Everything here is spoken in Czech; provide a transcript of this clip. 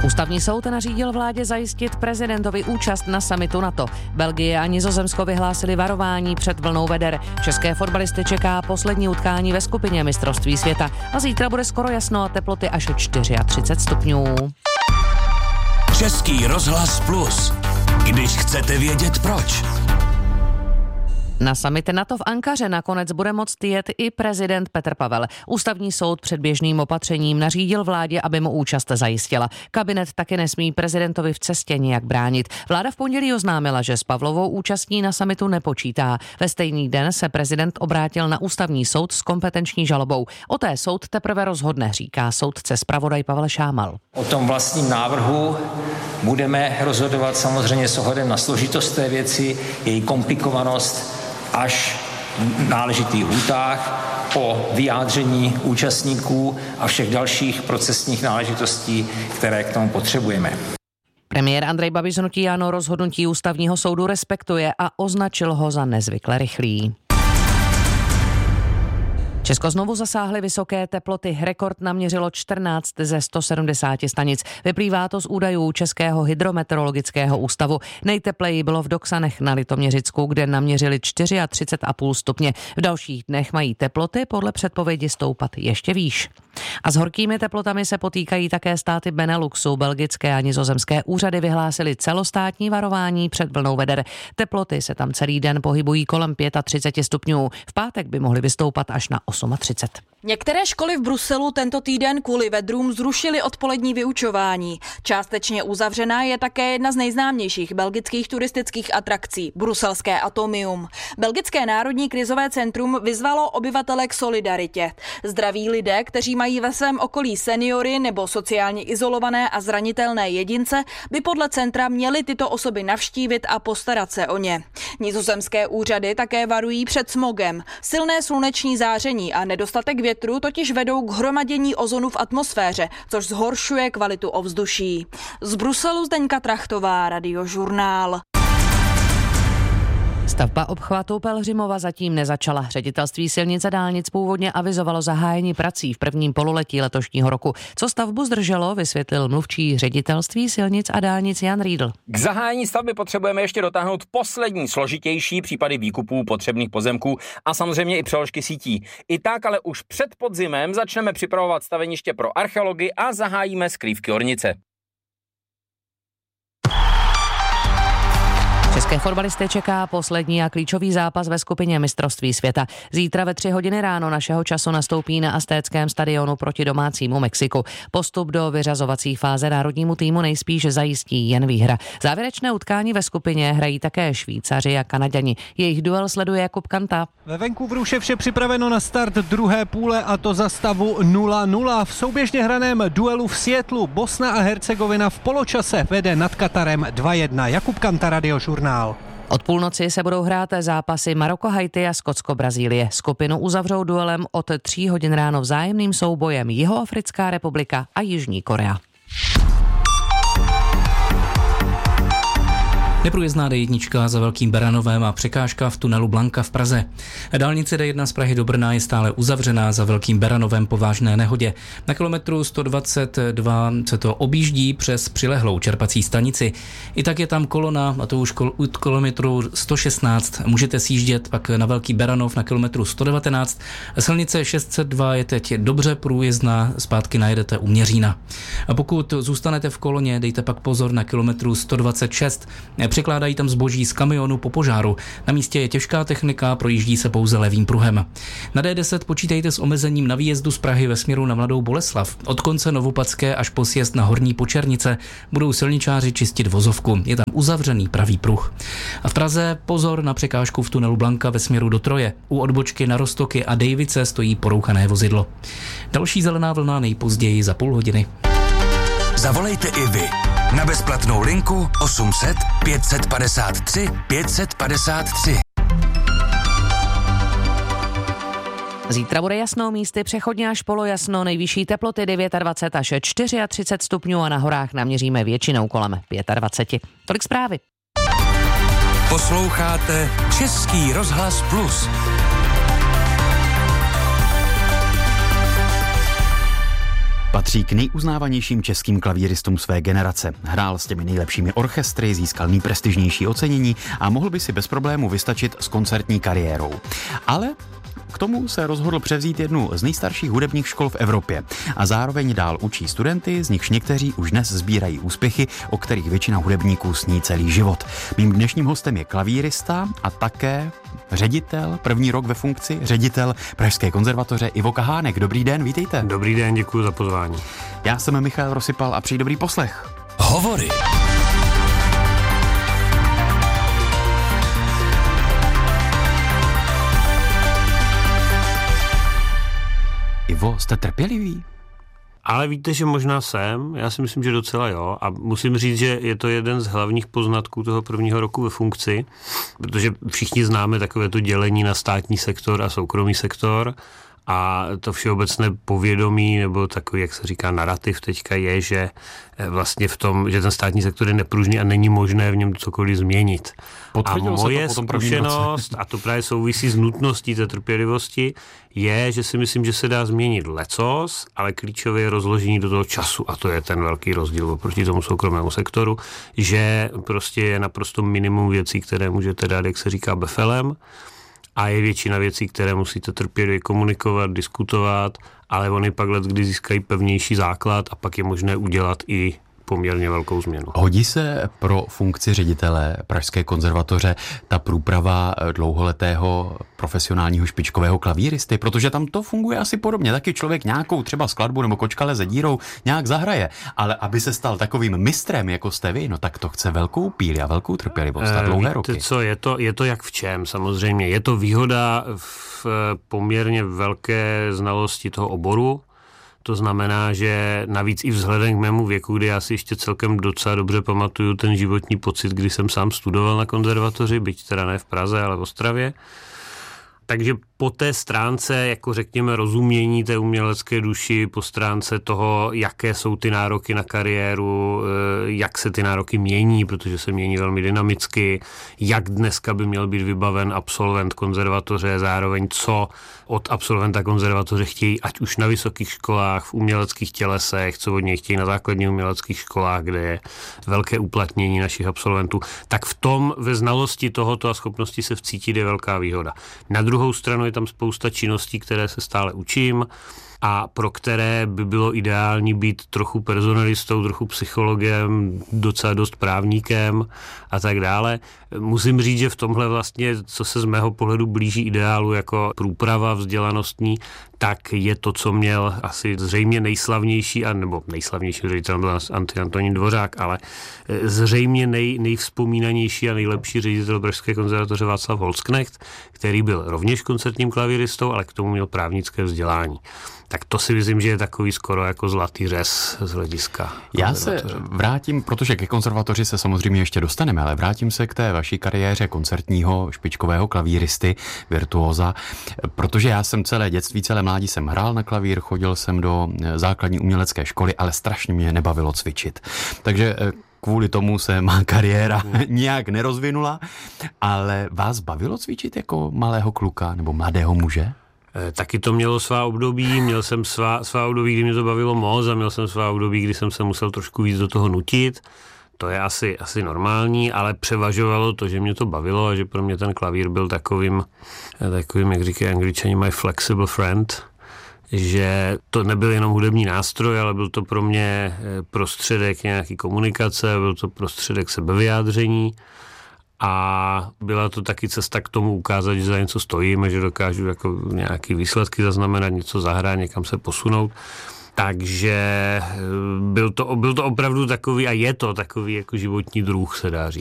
Ústavní soud nařídil vládě zajistit prezidentovi účast na summitu NATO. Belgie a Nizozemsko vyhlásili varování před vlnou veder. České fotbalisty čeká poslední utkání ve skupině mistrovství světa. A zítra bude skoro jasno a teploty až 34 stupňů. Český rozhlas Plus. Když chcete vědět proč. Na summit NATO v Ankaře nakonec bude moct jet i prezident Petr Pavel. Ústavní soud předběžným opatřením nařídil vládě, aby mu účast zajistila. Kabinet taky nesmí prezidentovi v cestě nijak bránit. Vláda v pondělí oznámila, že s Pavlovou účastí na summitu nepočítá. Ve stejný den se prezident obrátil na Ústavní soud s kompetenční žalobou. O té soud teprve rozhodne, říká soudce zpravodaj Pavel Šámal. O tom vlastním návrhu budeme rozhodovat samozřejmě s ohledem na složitost té věci, její komplikovanost, až v náležitých lhůtách, o vyjádření účastníků a všech dalších procesních náležitostí, které k tomu potřebujeme. Premiér Andrej Babiš z hnutí ANO rozhodnutí Ústavního soudu respektuje a označil ho za nezvykle rychlý. Česko znovu zasáhly vysoké teploty. Rekord naměřilo 14 ze 170 stanic. Vyplývá to z údajů Českého hydrometeorologického ústavu. Nejtepleji bylo v Doksanech na Litoměřicku, kde naměřili 34,5 stupně. V dalších dnech mají teploty podle předpovědi stoupat ještě výš. A s horkými teplotami se potýkají také státy Beneluxu. Belgické a nizozemské úřady vyhlásily celostátní varování před vlnou veder. Teploty se tam celý den pohybují kolem 35 stupňů. V pátek by mohly vystoupat až na 38. Některé školy v Bruselu tento týden kvůli vedrům zrušily odpolední vyučování. Částečně uzavřená je také jedna z nejznámějších belgických turistických atrakcí, bruselské Atomium. Belgické národní krizové centrum vyzvalo obyvatele k solidaritě. Zdraví lidé, kteří mají ve svém okolí seniory nebo sociálně izolované a zranitelné jedince, by podle centra měly tyto osoby navštívit a postarat se o ně. Nizozemské úřady také varují před smogem. Silné sluneční záření a nedostatek větru totiž vedou k hromadění ozonu v atmosféře, což zhoršuje kvalitu ovzduší. Z Bruselu Zdeňka Trachtová, Radiožurnál. Stavba obchvatu Pelhřimova zatím nezačala. Ředitelství silnic a dálnic původně avizovalo zahájení prací v prvním pololetí letošního roku. Co stavbu zdrželo, vysvětlil mluvčí Ředitelství silnic a dálnic Jan Riedl. K zahájení stavby potřebujeme ještě dotáhnout poslední složitější případy výkupů potřebných pozemků a samozřejmě i přeložky sítí. I tak ale už před podzimem začneme připravovat staveniště pro archeology a zahájíme skrývky ornice. České fotbalisty čeká poslední a klíčový zápas ve skupině mistrovství světa. Zítra ve 3 hodiny ráno našeho času nastoupí na Aztéckém stadionu proti domácímu Mexiku. Postup do vyřazovací fáze národnímu týmu nejspíš zajistí jen výhra. Závěrečné utkání ve skupině hrají také Švýcaři a Kanaďani. Jejich duel sleduje Jakub Kanta. Ve Vancouveru je vše připraveno na start druhé půle a to za stavu 0-0. V souběžně hraném duelu v Seattlu Bosna a Hercegovina v poločase vede nad Katarem 2-1. Jakub Kanta, Radiožurnál. Od půlnoci se budou hrát zápasy Maroko-Haiti a Skotsko-Brazílie. Skupinu uzavřou duelem od 3 hodin ráno vzájemným soubojem Jihoafrická republika a Jižní Korea. Neprůjezdná D1 za Velkým Beranovem a překážka v tunelu Blanka v Praze. Dálnice D1 z Prahy do Brna je stále uzavřená za Velkým Beranovem po vážné nehodě. Na kilometru 122 se to objíždí přes přilehlou čerpací stanici. I tak je tam kolona, a to už od kilometru 116. Můžete sjíždět pak na Velký Beranov na kilometru 119. Silnice 602 je teď dobře průjezdná, zpátky najedete u Měřína. A pokud zůstanete v koloně, dejte pak pozor na kilometru 126. Překládají tam zboží z kamionu po požáru. Na místě je těžká technika, projíždí se pouze levým pruhem. Na D10 počítejte s omezením na výjezdu z Prahy ve směru na Mladou Boleslav. Od konce Novopadské až po sjezd na Horní Počernice budou silničáři čistit vozovku. Je tam uzavřený pravý pruh. A v Praze pozor na překážku v tunelu Blanka ve směru do Troje. U odbočky na Roztoky a Dejvice stojí porouchané vozidlo. Další zelená vlna nejpozději za půl hodiny. Zavolejte i vy na bezplatnou linku 800 553 553. Zítra bude jasno, místy přechodně až polojasno, nejvyšší teploty 29 až 34 stupňů a na horách naměříme většinou kolem 25. Tolik zprávy. Posloucháte Český rozhlas Plus. Patří k nejuznávanějším českým klavíristům své generace. Hrál s těmi nejlepšími orchestry, získal nejprestižnější ocenění a mohl by si bez problému vystačit s koncertní kariérou. Ale k tomu se rozhodl převzít jednu z nejstarších hudebních škol v Evropě a zároveň dál učí studenty, z nichž někteří už dnes sbírají úspěchy, o kterých většina hudebníků sní celý život. Mým dnešním hostem je klavírista a také ředitel, první rok ve funkci, ředitel Pražské konzervatoře Ivo Kahánek. Dobrý den, vítejte. Dobrý den, děkuji za pozvání. Já jsem Michal Rosypal a přeji dobrý poslech. Hovory. Ivo, jste trpělivý? Ale víte, že možná jsem, já si myslím, že docela jo, a musím říct, že je to jeden z hlavních poznatků toho prvního roku ve funkci, protože všichni známe takové to dělení na státní sektor a soukromý sektor a to všeobecné povědomí, nebo takový, jak se říká, narrativ teďka je, že vlastně v tom, že ten státní sektor je nepružný a není možné v něm cokoliv změnit. A moje zkušenost, a to právě souvisí s nutností té trpělivosti, je, že si myslím, že se dá změnit lecos, ale klíčové je rozložení do toho času a to je ten velký rozdíl oproti tomu soukromému sektoru, že prostě je naprosto minimum věcí, které můžete dát, jak se říká, befelem, a je většina věcí, které musíte trpělivě komunikovat, diskutovat, ale oni pak kdy získají pevnější základ a pak je možné udělat i poměrně velkou změnu. Hodí se pro funkci ředitele Pražské konzervatoře ta průprava dlouholetého profesionálního špičkového klavíristy, protože tam to funguje asi podobně. Taky člověk nějakou třeba skladbu nebo Kočka leze dírou nějak zahraje, ale aby se stal takovým mistrem, jako jste vy, no tak to chce velkou píli a velkou trpělivost a dlouhé roky. Co, je to jak v čem, samozřejmě. Je to výhoda v poměrně velké znalosti toho oboru. To znamená, že navíc i vzhledem k mému věku, kdy já si ještě celkem docela dobře pamatuju ten životní pocit, kdy jsem sám studoval na konzervatoři, byť teda ne v Praze, ale v Ostravě. Takže po té stránce, jako řekněme, rozumění té umělecké duši, po stránce toho, jaké jsou ty nároky na kariéru, jak se ty nároky mění, protože se mění velmi dynamicky, jak dneska by měl být vybaven absolvent konzervatoře, zároveň co od absolventa konzervatoře chtějí, ať už na vysokých školách, v uměleckých tělesech, co od něj chtějí na základních uměleckých školách, kde je velké uplatnění našich absolventů, tak v tom ve znalosti tohoto a schopnosti se vcítit je velká výhoda. Na druhou stranu je tam spousta činností, které se stále učím a pro které by bylo ideální být trochu personalistou, trochu psychologem, docela dost právníkem a tak dále. Musím říct, že v tomhle vlastně, co se z mého pohledu blíží ideálu jako průprava vzdělanostní, tak je to, co měl asi zřejmě nejslavnější, nebo nejslavnější ředitelem byl Antonín Dvořák, ale zřejmě nejvzpomínanější a nejlepší ředitel Pražské konzervatoře Václav Holzknecht, který byl rovněž koncertním klavíristou, ale k tomu měl právnické vzdělání. Tak to si myslím, že je takový skoro jako zlatý řez z hlediska. Já se vrátím, protože ke konzervatoři se samozřejmě ještě dostaneme, ale vrátím se k té vaší kariéře koncertního špičkového klavíristy, virtuóza, protože já jsem celé dětství, celé mládí jsem hrál na klavír, chodil jsem do základní umělecké školy, ale strašně mě nebavilo cvičit. Takže kvůli tomu se má kariéra nějak nerozvinula, ale vás bavilo cvičit jako malého kluka nebo mladého muže? Taky to mělo svá období, měl jsem svá období, kdy mě to bavilo moc a měl jsem svá období, kdy jsem se musel trošku víc do toho nutit. To je asi normální, ale převažovalo to, že mě to bavilo a že pro mě ten klavír byl takovým jak říkají Angličani, my flexible friend, že to nebyl jenom hudební nástroj, ale byl to pro mě prostředek nějaký komunikace, byl to prostředek sebevyjádření. A byla to taky cesta k tomu ukázat, že za něco stojím a že dokážu jako nějaký výsledky zaznamenat, něco zahrát, někam se posunout. Takže byl to opravdu takový, a je to takový jako životní druh, se dá říct.